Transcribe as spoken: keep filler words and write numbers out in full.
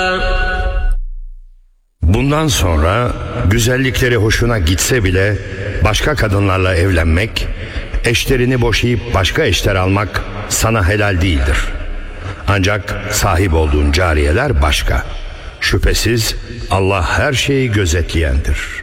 Bundan sonra güzellikleri hoşuna gitse bile başka kadınlarla evlenmek, eşlerini boşayıp başka eşler almak sana helal değildir. Ancak sahip olduğun cariyeler başka. Şüphesiz Allah her şeyi gözetleyendir.